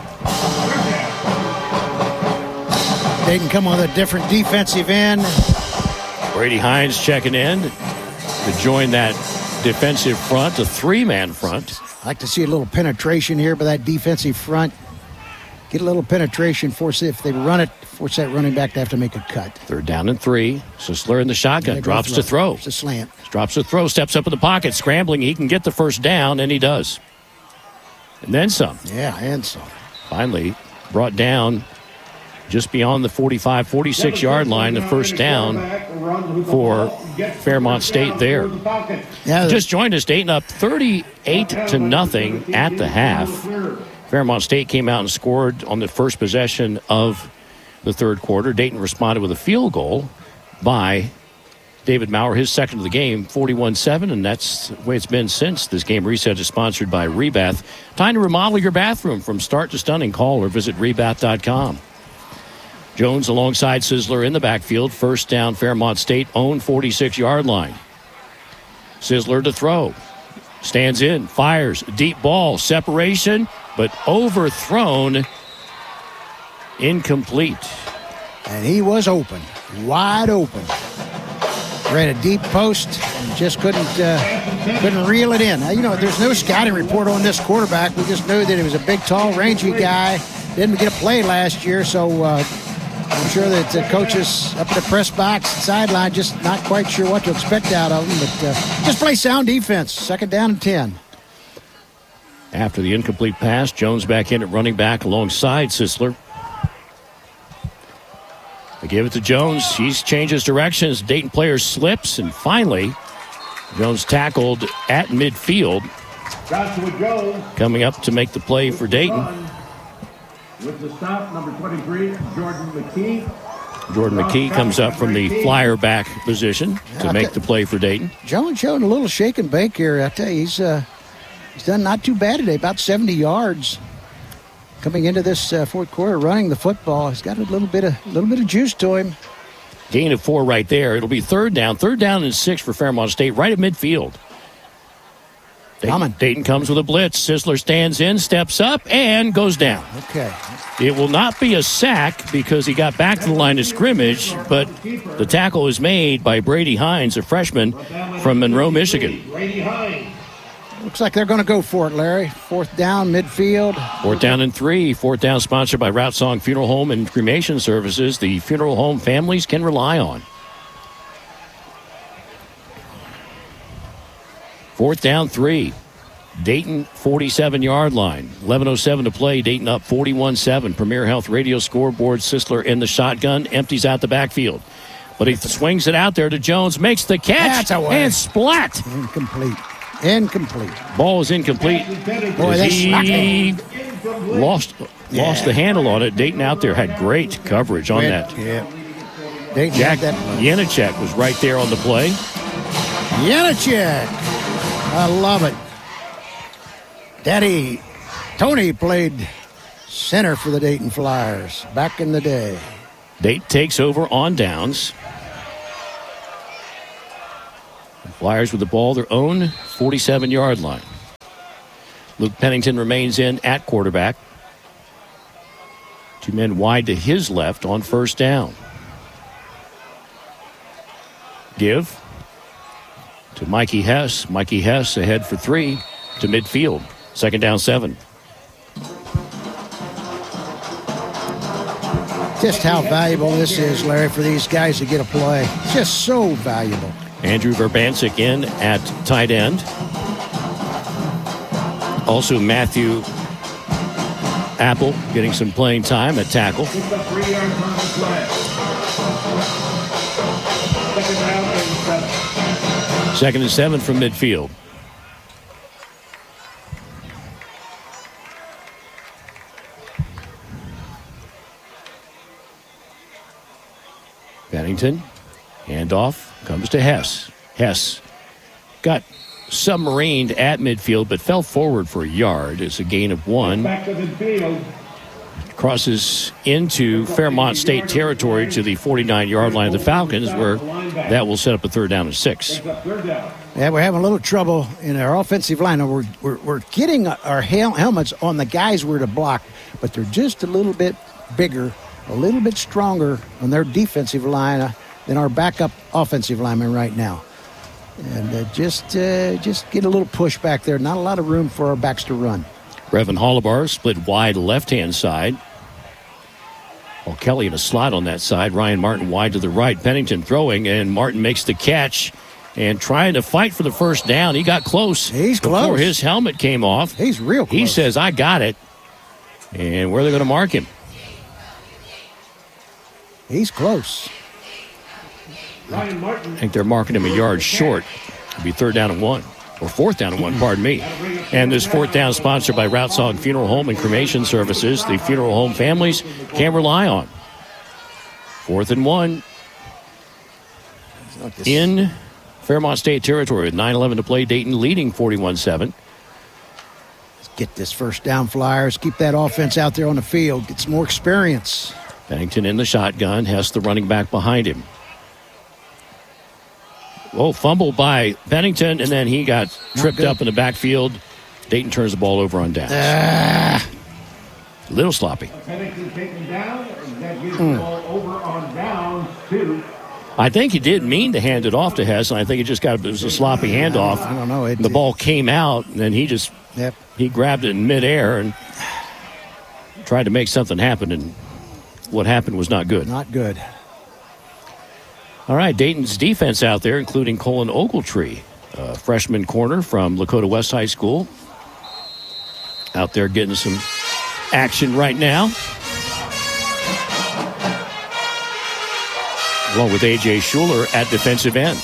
Dayton come with a different defensive end.
Brady Hines checking in to join that defensive front, a three-man front.
I'd like to see a little penetration here by that defensive front. Get a little penetration, force it. If they run it, force that running back to have to make a cut.
Third down and three. Sisler in the shotgun, drops to throw.
It's a slant.
Drops to throw, steps up in the pocket, scrambling. He can get the first down, and he does. And then some.
Yeah, and some.
Finally brought down just beyond the forty-five, forty-six-yard line, the first down for Fairmont State there.
Yeah,
just joined us, Dayton up thirty-eight to nothing at the half. Fairmont State came out and scored on the first possession of the third quarter. Dayton responded with a field goal by David Maurer, his second of the game, forty-one seven, and that's the way it's been since. This game reset is sponsored by Rebath. Time to remodel your bathroom from start to stunning. Call or visit rebath dot com. Jones alongside Sisler in the backfield. First down, Fairmont State, own forty-six-yard line. Sisler to throw. Stands in, fires, deep ball, separation, but overthrown, incomplete.
And he was open, wide open. Ran a deep post and just couldn't uh, couldn't reel it in. Now, you know, there's no scouting report on this quarterback. We just knew that he was a big, tall, rangy guy. Didn't get a play last year, so uh, I'm sure that the coaches up in the press box and sideline just not quite sure what to expect out of him. But uh, just play sound defense. Second down and ten.
After the incomplete pass, Jones back in at running back alongside Sisler. They give it to Jones. He changes directions. Dayton player slips, and finally, Jones tackled at midfield.
Joshua Jones
coming up to make the play for Dayton.
With the stop, number twenty-three, Jordan McKee.
Jordan McKee comes up from the flyer back position to make the play for Dayton.
Jones showing a little shake and bake here. I tell you, he's uh, he's done not too bad today. About seventy yards. Coming into this uh, fourth quarter, running the football, he's got a little bit of a little bit of juice to him.
Gain of four right there. It'll be third down, third down and six for Fairmont State, right at midfield. Dayton, Dayton comes with a blitz. Sisler stands in, steps up, and goes down.
Okay.
It will not be a sack because he got back to the line of scrimmage, but the tackle is made by Brady Hines, a freshman from Monroe, Michigan.
Brady Hines.
Looks like they're going to go for it, Larry. Fourth down, midfield.
Fourth down and three. Fourth down sponsored by Route Song Funeral Home and Cremation Services, the funeral home families can rely on. Fourth down, three. Dayton, forty-seven-yard line. eleven oh seven to play. Dayton up forty-one seven. Premier Health Radio scoreboard. Sisler in the shotgun. Empties out the backfield. But he swings it out there to Jones. Makes the catch. And splat.
Incomplete. Incomplete.
Ball is incomplete.
Boy, that's
he lost,
Yeah.
lost the handle on it. Dayton out there had great coverage on
Great,
that.
Yeah. Dayton
Jack
had that.
Yannicek was right there on the play.
Yannicek. I love it. Daddy Tony played center for the Dayton Flyers back in the day.
Dayton takes over on downs. The Flyers with the ball, their own forty-seven-yard line. Luke Pennington remains in at quarterback. Two men wide to his left on first down. Give to Mikey Hess. Mikey Hess ahead for three to midfield. Second down, seven.
Just how valuable this is, Larry, for these guys to get a play. Just so valuable.
Andrew Verbancic in at tight end. Also Matthew Apple getting some playing time at tackle. Second and seven from midfield. Pennington, handoff, comes to Hess. Hess got submarined at midfield, but fell forward for a yard. It's a gain of one.
Back to midfield.
Crosses into Fairmont State territory to the forty-nine-yard line of the Falcons, where that will set up a third down and six.
Yeah, we're having a little trouble in our offensive line. We're, we're, we're getting our hel- helmets on the guys we're to block, but they're just a little bit bigger, a little bit stronger on their defensive line uh, than our backup offensive linemen right now. And uh, just uh, just get a little push back there. Not a lot of room for our backs to run.
Brevin Hollibar split wide left-hand side. Well, Kelly in a slot on that side. Ryan Martin wide to the right. Pennington throwing, and Martin makes the catch and trying to fight for the first down. He got close.
He's
before
close.
His helmet came off.
He's real close.
He says, I got it. And where are they going to mark him?
He's close.
Ryan Martin.
I think they're marking him a yard short. It'll be third down and one. Or fourth down and one, pardon me. And this fourth down sponsored by Route Song Funeral Home and Cremation Services, the funeral home families can rely on. Fourth and one in Fairmont State territory with nine eleven to play. Dayton leading forty-one seven.
Let's get this first down, Flyers. Keep that offense out there on the field. Get some more experience.
Pennington in the shotgun. Hess the running back behind him. Oh, fumble by Pennington, and then he got tripped up in the backfield. Dayton turns the ball over on downs.
Ah.
A little sloppy.
Pennington taken down, and that gives
Mm.
the ball over on downs to.
I think he did mean to hand it off to Hess, and I think it just got it was a sloppy handoff.
I don't know. It,
the ball came out, and then he just
yep.
he grabbed it in midair and tried to make something happen, and what happened was not good.
Not good.
All right, Dayton's defense out there, including Colin Ogletree, a freshman corner from Lakota West High School. Out there getting some action right now. Along with A J Schuler at defensive end.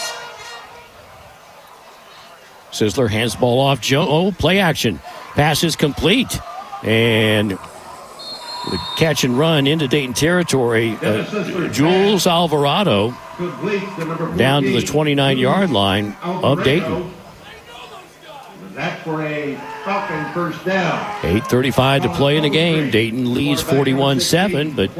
Sizzler hands the ball off. Joe, oh, play action. Pass is complete. And the catch and run into Dayton territory. Uh, Jules Alvarado down to the twenty-nine-yard line of Dayton.
That's for a Falcon first down.
eight thirty-five to play in the game. Dayton leads forty-one seven, but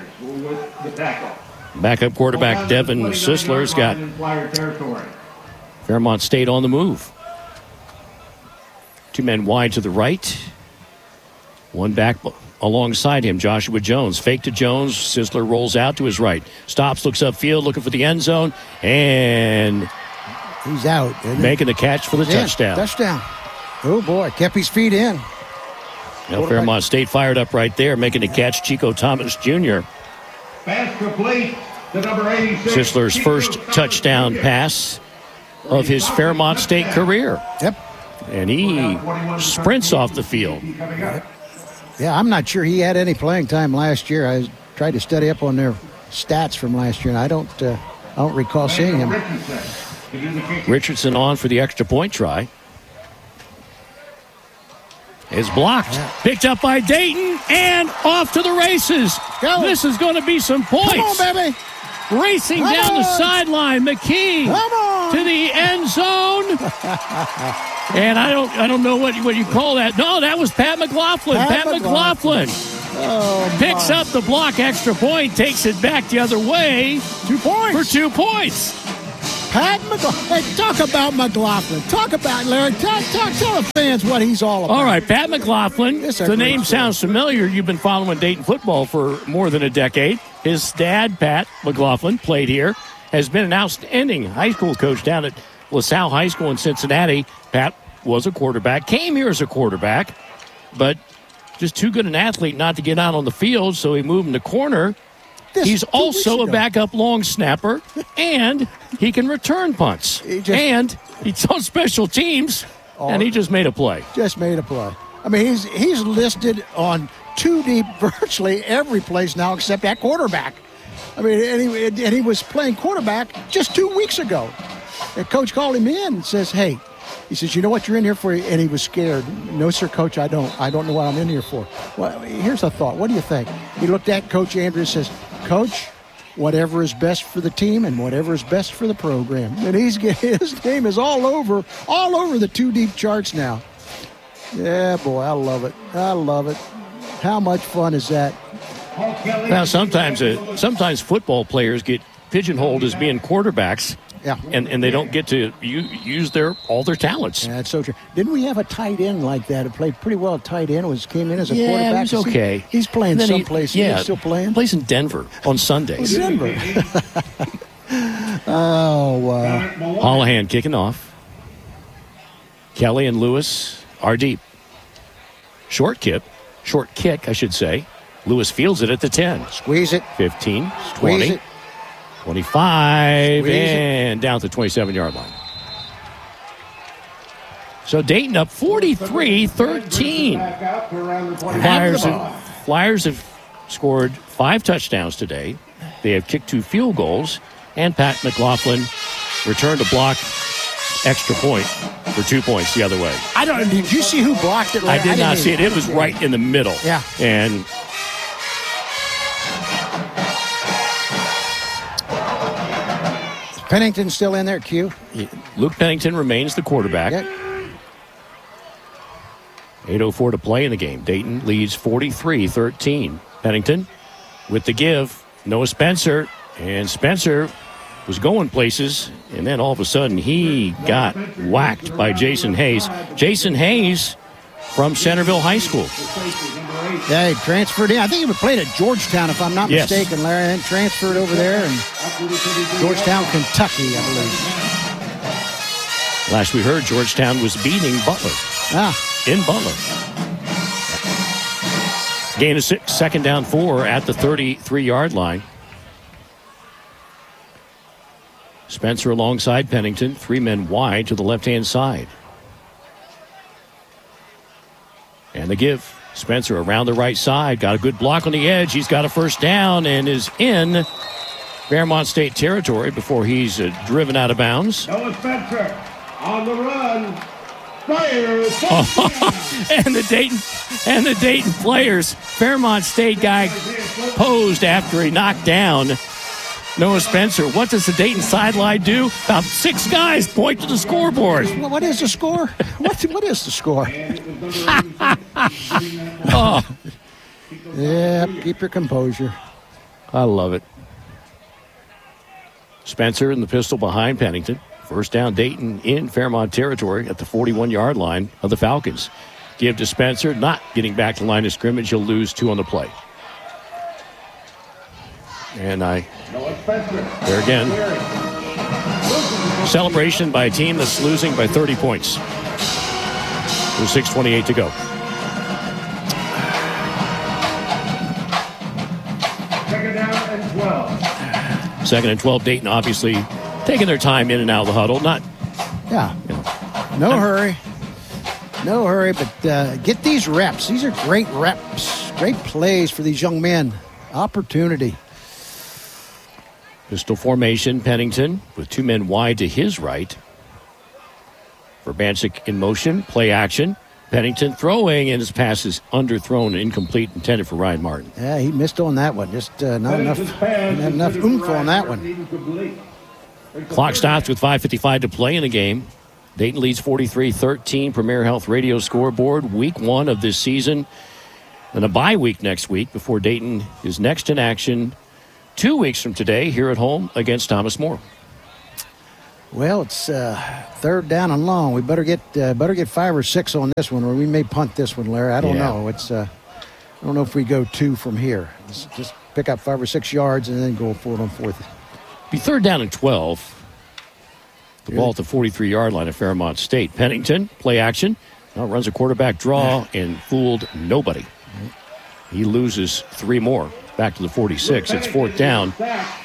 backup quarterback Devin Sisler's got Fairmont State on the move. Two men wide to the right. One back alongside him, Joshua Jones. Fake to Jones. Sisler rolls out to his right. Stops, looks upfield, looking for the end zone, and
he's out.
Making the catch for the
Yeah,
touchdown.
Touchdown. Oh, boy. Kept his feet in.
Now Fairmont State fired up right there, making the catch. Chico Thomas Junior
Pass complete to number eighty-six.
Sisler's first touchdown pass of his Fairmont State career.
Yep.
And he sprints off the field.
Yeah, I'm not sure he had any playing time last year. I tried to study up on their stats from last year, and I don't, uh, I don't recall seeing him.
Richardson on for the extra point try. Is blocked.
Yeah.
Picked up by Dayton and off to the races.
Go.
This is going to be some points.
Come on, baby.
Racing
Come
down
on.
the sideline. McKee
Come on.
to the end zone. And I don't I don't know what, what you call that. No, that was Pat McLaughlin. Pat,
Pat
McLaughlin.
McLaughlin. Oh,
picks
my.
up the block, extra point, takes it back the other way.
Two points.
For two points.
Pat McLaughlin. Hey, talk about McLaughlin. Talk about Larry. Talk, talk, tell the fans what he's all about.
All right, Pat McLaughlin. The name sounds familiar. You've been following Dayton football for more than a decade. His dad, Pat McLaughlin, played here, has been an outstanding high school coach down at LaSalle High School in Cincinnati. Pat was a quarterback, came here as a quarterback, but just too good an athlete not to get out on the field, so he moved in the corner. This He's also a backup long snapper, and he can return punts. He just, and he's on special teams, oh, and he just made a play.
Just made a play. I mean, he's he's listed on two deep virtually every place now except at quarterback. I mean, and he, and he was playing quarterback just two weeks ago. And Coach called him in and says, hey, he says, you know what you're in here for? And he was scared. No, sir, Coach, I don't. I don't know what I'm in here for. Well, here's a thought. What do you think? He looked at Coach Andrews and says, Coach, whatever is best for the team and whatever is best for the program. And he's his name is all over, all over the two deep charts now. Yeah, boy, I love it. I love it. How much fun is that?
Now, sometimes uh, sometimes football players get pigeonholed as being quarterbacks.
Yeah,
and and they don't get to u- use their all their talents.
Yeah, that's so true. Didn't we have a tight end like that who played pretty well at tight end? Was came in as a
yeah,
quarterback.
He's okay.
He, he's playing someplace.
He, yeah,
he's still playing.
Plays in Denver on Sundays.
Oh, Denver. Oh wow.
Holohan kicking off. Kelly and Lewis are deep. Short kick, short kick, I should say. Lewis fields it at the ten.
Squeeze it.
fifteen,
Squeeze
twenty.
It.
twenty-five,
Squeeze
and
it.
down to the twenty-seven-yard line. So Dayton up forty-three thirteen. Flyers have, Flyers have scored five touchdowns today. They have kicked two field goals, and Pat McLaughlin returned a block extra point for two points the other way.
I don't. Did you see who blocked it?
I did
I
not see it. It was right in the middle.
Yeah.
And
Pennington still in there, Q?
Luke Pennington remains the quarterback.
Yep.
eight oh four to play in the game. Dayton leads forty-three thirteen. Pennington with the give. Noah Spencer. And Spencer was going places, and then all of a sudden he got whacked by Jason Hayes. Jason Hayes from Centerville High School.
Yeah, he transferred in. I think he played at Georgetown, if I'm not
yes.
mistaken, Larry. And transferred over there in Georgetown, Kentucky, I believe.
Last we heard, Georgetown was beating Butler.
Ah.
In Butler. Gain of six, second down four at the thirty-three-yard line. Spencer alongside Pennington, three men wide to the left-hand side. And the give. Spencer around the right side. Got a good block on the edge. He's got a first down and is in Fairmont State territory before he's uh, driven out of bounds.
Noah Spencer on the run. Fires.
and the Dayton and the Dayton players. Fairmont State guy posed after he knocked down Noah Spencer. What does the Dayton sideline do? About six guys point to the scoreboard.
What is the score? What, what is the score?
oh.
Yeah, keep your composure.
I love it. Spencer in the pistol behind Pennington. First down, Dayton in Fairmont territory at the forty-one-yard line of the Falcons. Give to Spencer, not getting back to line of scrimmage. He'll lose two on the play. And I, there again, celebration by a team that's losing by thirty points. With six twenty-eight to go.
Second down and twelve.
Second and twelve, Dayton obviously taking their time in and out of the huddle. Not,
yeah, no hurry. No hurry, but uh, get these reps. These are great reps, great plays for these young men. Opportunity.
Pistol formation, Pennington with two men wide to his right. Urbancic in motion, play action. Pennington throwing, and his pass is underthrown and incomplete, intended for Ryan Martin.
Yeah, he missed on that one. Just uh, not enough, not enough oomph on that one.
Clock stops with five fifty-five to play in the game. Dayton leads forty-three thirteen. Premier Health Radio scoreboard. Week one of this season. And a bye week next week before Dayton is next in action two weeks from today here at home against Thomas More.
Well, it's uh, third down and long. We better get uh, better get five or six on this one, or we may punt this one, Larry. I don't
Yeah.
know. It's uh, I don't know if we go two from here. Just, just pick up five or six yards and then go for it on fourth.
Be third down and twelve. The ball at the forty-three-yard line of Fairmont State. Pennington, play action. Now runs a quarterback draw and fooled nobody. He loses three more. Back to the forty-six. It's fourth down.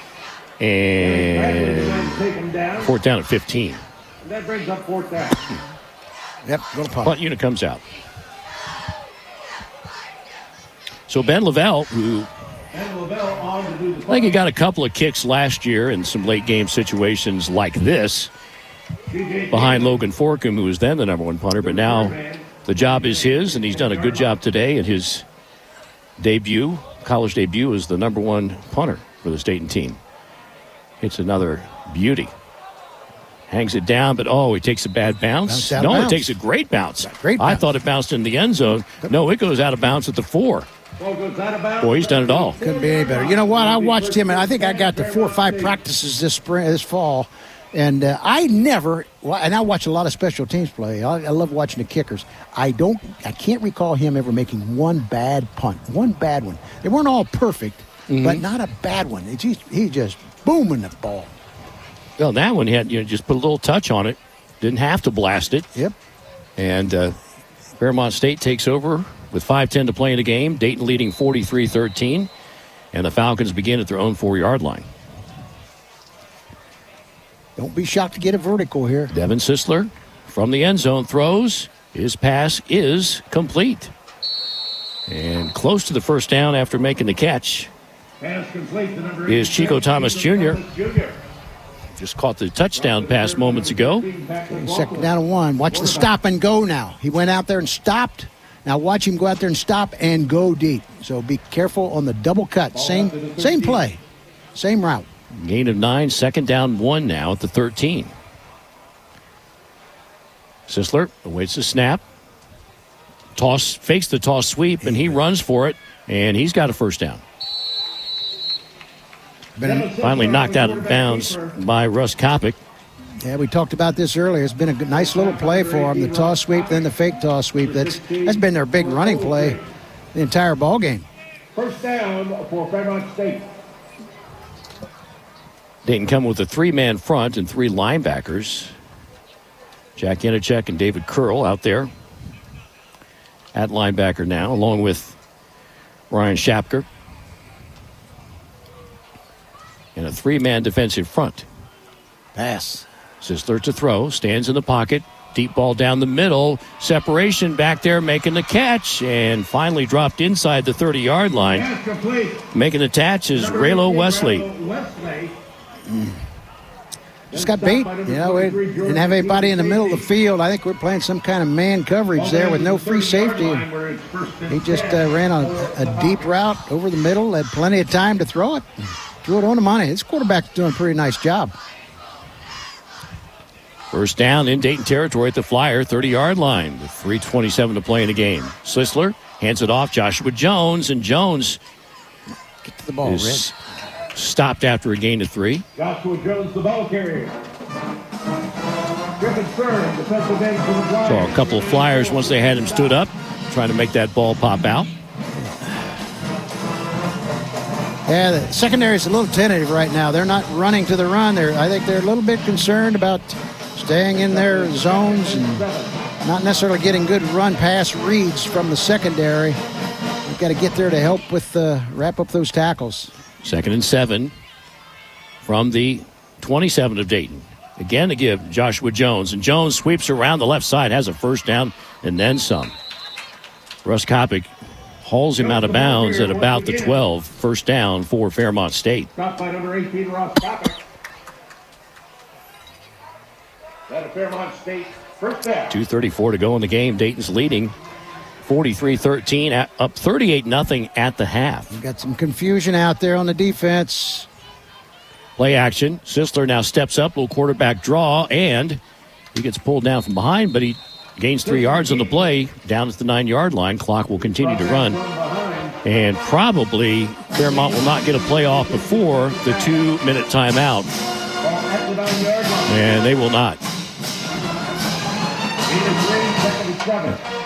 And fourth down at fifteen.
That brings up fourth down.
Yep, go to punt.
Punt unit comes out. So Ben Lavelle, who
And Lavelle on to do the
I think he got a couple of kicks last year in some late game situations like this behind Logan Forkum, who was then the number one punter, but now the job is his, and he's done a good job today in his debut, college debut, as the number one punter for the Dayton team. It's another beauty. Hangs it down, but oh, he takes a bad bounce.
Bounce out of
no,
bounds.
it takes a great bounce.
Great
I
bounce.
thought it bounced in the end zone. No, it goes out of bounds at the four. Boy, he's done it all.
Couldn't be any better. You know what? I watched him, and I think I got to four or five practices this spring, this fall, and uh, I never. Well, and I watch a lot of special teams play. I, I love watching the kickers. I don't. I can't recall him ever making one bad punt, one bad one. They weren't all perfect,
Mm-hmm.
but not a bad one. It's just, he just booming the ball.
Well, that one he had, you know, just put a little touch on it. Didn't have to blast it.
Yep.
And uh, Fairmont State takes over with five ten to play in the game. Dayton leading forty-three thirteen. And the Falcons begin at their own four-yard line.
Don't be shocked to get a vertical here.
Devin Sisler from the end zone throws. His pass is complete. And close to the first down after making the catch
Pass complete to number
is Chico Thomas Junior
Thomas Junior
Just caught the touchdown pass moments ago.
Second down and one. Watch the stop and go now. He went out there and stopped. Now watch him go out there and stop and go deep. So be careful on the double cut. Same same play. Same route.
Gain of nine, second down one now at the thirteen. Sisler awaits the snap. Toss, fakes the toss sweep, and he runs for it, and he's got a first down.
Been
Finally knocked out of bounds by Russ Kopic.
Yeah, we talked about this earlier. It's been a good, nice little play for him. The toss sweep, then the fake toss sweep. That's that's been their big running play the entire ball game.
First down for Fairmont State.
Dayton come with a three-man front and three linebackers. Jack Yannicek and David Curl out there at linebacker now, along with Ryan Shapker. And a three-man defensive front.
Pass.
Sisler to throw, stands in the pocket, deep ball down the middle, separation back there, making the catch, and finally dropped inside the thirty-yard line.
Pass complete.
Making the catch is Raylo Wesley.
Wesley.
Just got beat. You know, we didn't have anybody in the middle of the field. I think we're playing some kind of man coverage there with no free safety. And he just uh, ran a, a deep route over the middle, had plenty of time to throw it. Threw it on the money. His quarterback's doing a pretty nice job.
First down in Dayton territory at the Flyer thirty-yard line with three twenty-seven to play in the game. Sisler hands it off Joshua Jones, and Jones
Get to the ball,
is stopped after a gain of three.
Joshua Jones, the ball carrier. Griffin Stern, defensive end for the Flyers.
Saw a couple of Flyers once they had him stood up, trying to make that ball pop out.
Yeah, the secondary is a little tentative right now. They're not running to the run. They're, I think they're a little bit concerned about staying in their zones and not necessarily getting good run-pass reads from the secondary. We've got to get there to help with uh, wrap up those tackles.
Second and seven from the twenty-seven of Dayton. Again to give Joshua Jones. And Jones sweeps around the left side, has a first down, and then some. Russ Kopic hauls him out of bounds at about the twelve. First down for Fairmont State.
Stopped by number eighteen, Ross Kopic. That of Fairmont State. First down.
two thirty-four to go in the game. Dayton's leading forty-three thirteen, up thirty-eight nothing at the half.
We've got some confusion out there on the defense.
Play action. Sisler now steps up, little quarterback draw, and He gets pulled down from behind, but he gains three yards on the play down at the nine-yard line. Clock will continue to run. And probably Fairmont will not get a playoff before the two-minute timeout. And they will not.